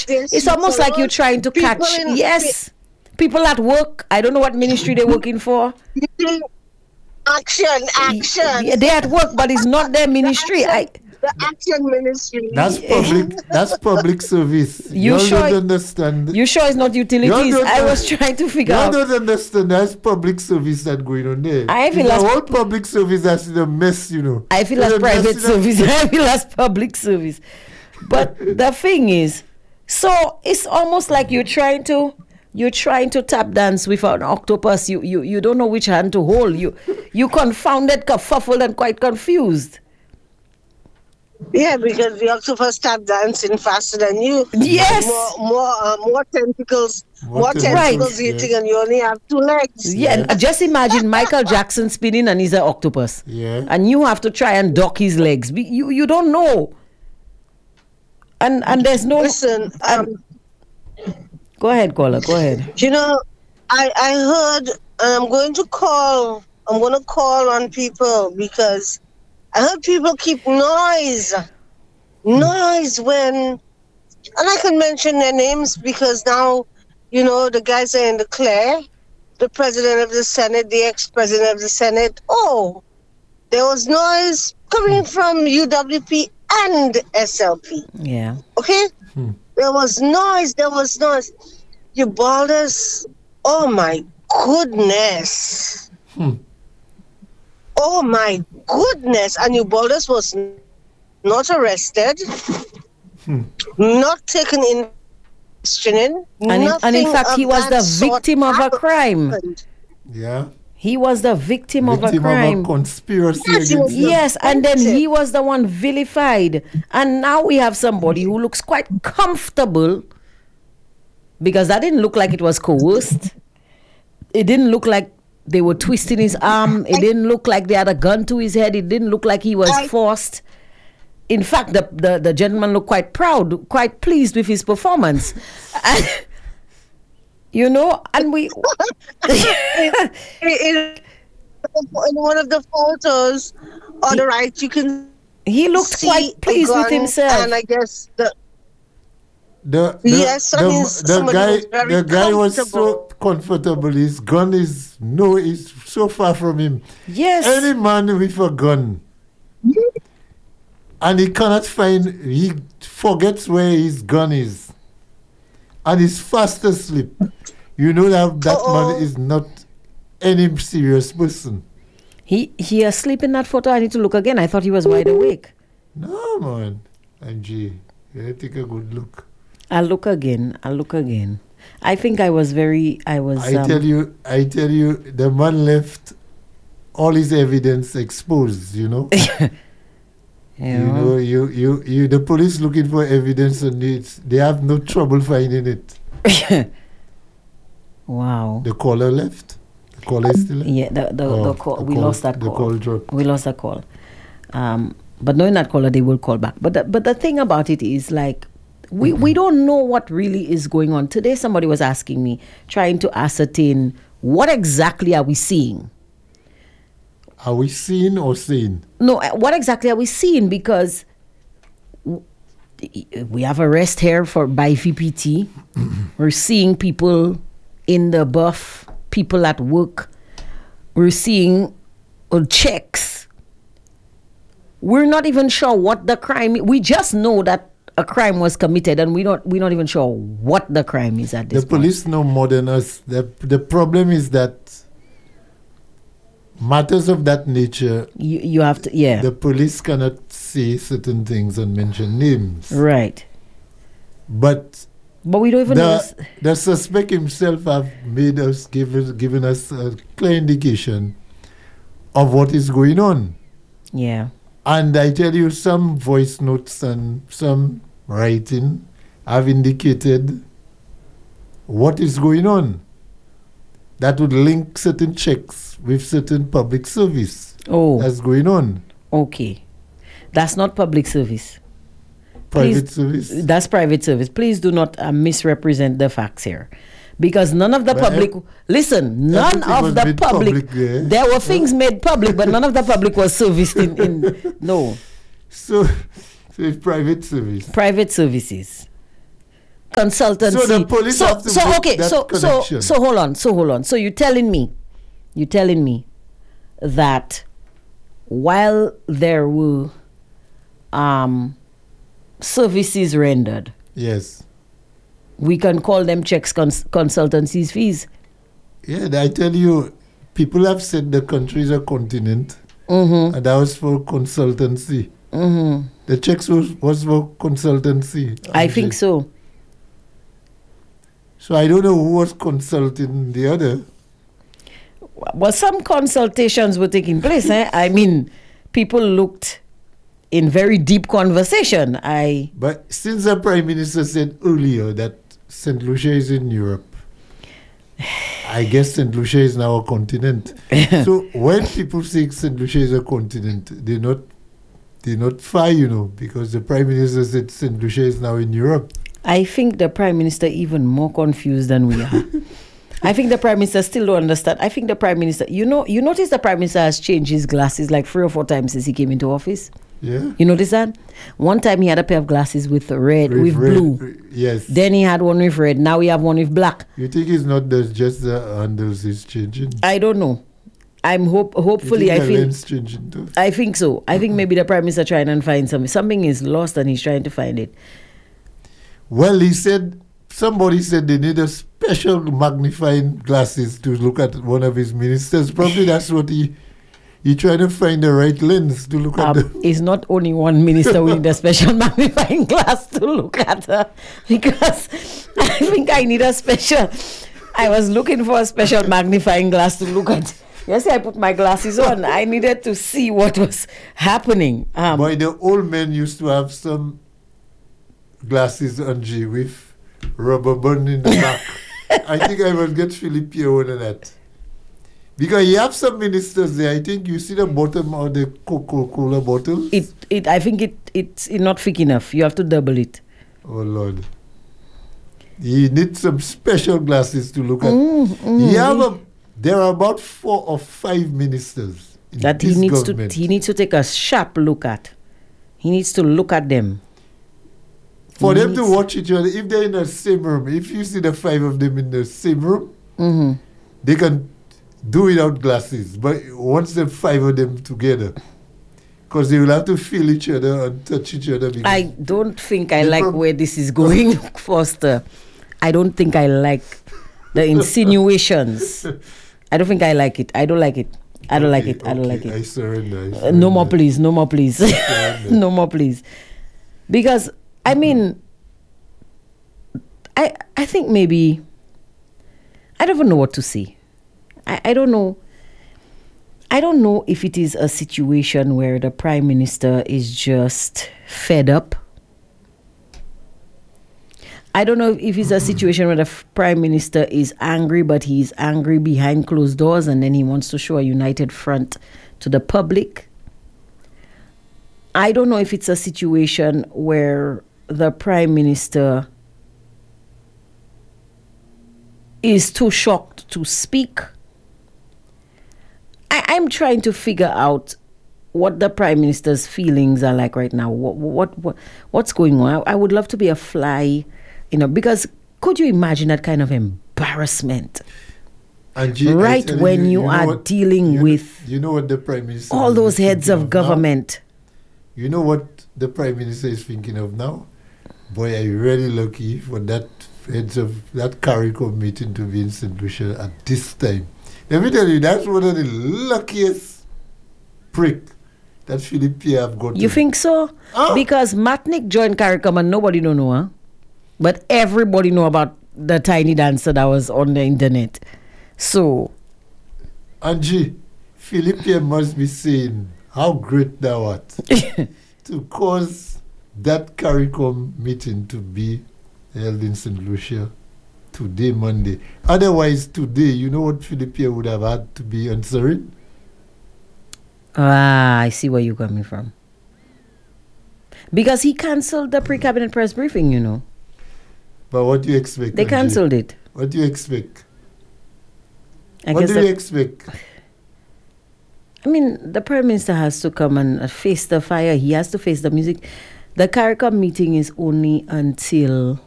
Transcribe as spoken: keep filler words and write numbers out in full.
it's almost like you're trying to catch, yes, people at work. I don't know what ministry they're working for. Action, action. Yeah, they're at work, but it's not their ministry. The action, I, the action ministry. That's public. That's public service. You you sure? don't understand. You sure it's not utilities? I was trying to figure you out. You don't understand. That's public service that's going on there. I feel the as whole public service that's in a mess, you know. I feel as private service. I feel as public service. But the thing is, so it's almost like you're trying to. You're trying to tap dance with an octopus. You you you don't know which hand to hold. You you confounded, kerfuffled, and quite confused. Yeah, because the octopus tap dancing faster than you. Yes. More more uh, more tentacles. More, more tentacles right. eating, yeah. and you only have two legs. Yeah, yes. And just imagine Michael Jackson spinning and he's an octopus. Yeah. And you have to try and dock his legs. You you don't know. And and there's no. Listen. Um, Go ahead, caller. Go ahead. You know, I I heard, and I'm going to call. I'm going to call on people because I heard people keep noise, noise when, and I can mention their names because now, you know, the guys are in the clear. The president of the Senate, the ex-president of the Senate. Oh, there was noise coming from U W P and S L P. Yeah. Okay. Hmm. There was noise, there was noise. You balders, oh my goodness. Hmm. Oh my goodness. And you balders was not arrested, hmm. not taken in questioning. And, in, and in fact, he was the victim of a crime. Happened. Yeah. He was the victim, victim of a crime. Of a conspiracy yes, against yes, and then he was the one vilified. And now we have somebody who looks quite comfortable because that didn't look like it was coerced. It didn't look like they were twisting his arm. It didn't look like they had a gun to his head. It didn't look like he was forced. In fact, the, the, the gentleman looked quite proud, quite pleased with his performance. And, you know, and we... in, in, in one of the photos on he, the right, you can He looked see quite pleased with himself. And I guess the... The, the, yes, the, I mean, the guy, was very the guy was so comfortable. comfortable. His gun is no, is so far from him. Yes. Any man with a gun, and he cannot find, he forgets where his gun is, and he's fast asleep. You know that that Uh-oh. man is not any serious person. He he asleep in that photo. I need to look again. I thought he was wide awake. No, man. M G, you take a good look. I'll look again. I'll look again. I think I was very, I was... I um, tell you, I tell you, the man left all his evidence exposed, you know. you, You know, know, you, you, you, the police looking for evidence and it's, they have no trouble finding it. Wow. The caller left. The caller is still left. Yeah, the, the, Oh, the call, the we call- lost that the call. call dropped. We lost that call. Um, but knowing that caller, they will call back. But the, but the thing about it is, like, we, we don't know what really is going on. Today, somebody was asking me, trying to ascertain what exactly are we seeing? Are we seeing or seeing? No, uh, what exactly are we seeing? Because w- we have arrest here for by V P T. We're seeing people in the buff, people at work. We're seeing uh, checks. We're not even sure what the crime is. We just know that a crime was committed, and we don't we're not even sure what the crime is at this The point. police know more than us. The, the problem is that matters of that nature, You you have to yeah. the police cannot say certain things and mention names. Right. But But we don't even know. the, the suspect himself have made us, given, given us a clear indication of what is going on. Yeah. And I tell you, some voice notes and some writing have indicated what is going on. That would link certain checks with certain public service Oh. that's going on. Okay. That's not public service. Private Please- service. That's private service. Please do not uh, misrepresent the facts here. Because none of the But public, ev- listen, none everything of was the made public, public there. there were things made public, but none of the public was serviced in, in no, So, so it's private service. private services. consultancy. So the police so, have to so make okay, that so so connection. so hold on, so hold on. So you're telling me, you're telling me that while there were um, services rendered, Yes. we can call them checks cons- consultancies fees. Yeah, I tell you, people have said the country is a continent, Mm-hmm. and that was for consultancy. Mm-hmm. The checks was, was for consultancy. I think so. So I don't know who was consulting the other. Well, some consultations were taking place. eh? I mean, people looked in very deep conversation. I But since the Prime Minister said earlier that Saint Lucia is in Europe, I guess Saint Lucia is now a continent. So when people say Saint Lucia is a continent, they're not they're not far, you know, because the Prime Minister said Saint Lucia is now in Europe. I think the Prime Minister even more confused than we are. I think the Prime Minister still don't understand. I think the Prime Minister, you know, you notice the Prime Minister has changed his glasses like three or four times since he came into office. Yeah. You notice that? One time he had a pair of glasses with red, with, red- blue. Yes. Then he had one with red. Now we have one with black. You think it's not the, just the handles is changing? I don't know. I'm hope. Hopefully, you think I the feel. lens changing too? I think so. I think maybe the Prime Minister trying and find something. Something is lost and he's trying to find it. Well, he said, somebody said they need a special magnifying glasses to look at one of his ministers. Probably that's what he, he trying to find the right lens to look at. Um, The, it's not only one minister with a special magnifying glass to look at her, because I think I need a special. I was looking for a special magnifying glass to look at. Yes, I put my glasses on. I needed to see what was happening. Um, boy, the old men used to have some glasses on G with rubber band in the back. I think I will get Philip here one of that. Because you have some ministers there. I think you see the bottom of the Coca-Cola bottle. it, it. I think it, it's not thick enough. You have to double it. Oh Lord. You need some special glasses to look at. Mm, mm. You have a, there are about four or five ministers in That he this needs government. to. He needs to take a sharp look at. He needs to look at them. For He them to needs- watch each other, if they're in the same room, if you see the five of them in the same room, Mm-hmm. they can do without glasses. But once the five of them together, because they will have to feel each other and touch each other. because- I don't think I The like prob- where this is going, Foster. I don't think I like the insinuations. I don't think I like it. I don't like it. I don't like Okay, it. I don't like okay, I it. surrender. I Uh, surrender. no more, please. No more, please. surrender. No more, please. Because I mean, I I think maybe I don't even know what to say. I, I don't know. I don't know if it is a situation where the Prime Minister is just fed up. I don't know if it's a situation where the f- Prime Minister is angry, but he's angry behind closed doors and then he wants to show a united front to the public. I don't know if it's a situation where the Prime Minister is too shocked to speak. I, I'm trying to figure out what the Prime Minister's feelings are like right now. What what, what what's going on? I, I would love to be a fly, you know, because could you imagine that kind of embarrassment? And G- I Right tell when you know are what- dealing you know- with you know what the Prime Minister all is those thinking heads of now? government. You know what the Prime Minister is thinking of now? Boy, are you really lucky for that heads of that CARICOM meeting to be in Saint Lucia at this time. Let me tell you, that's one of the luckiest prick that Philip Pierre have got. You think so? Ah. Because Matnik joined CARICOM and nobody don't know, huh? But everybody know about the tiny dancer that was on the internet. So, Angie, Philip Pierre must be saying how great thou art to cause that CARICOM meeting to be held in Saint Lucia today, Monday. Otherwise, today, you know what Philip Pierre would have had to be answering? ah, I see where you're coming from. Because he cancelled the pre-cabinet press briefing, you know. But what do you expect? They Angie? cancelled it. What do you expect? I what guess do the- you expect? I mean, the Prime Minister has to come and uh, face the fire. He has to face the music. The CARICOM meeting is only until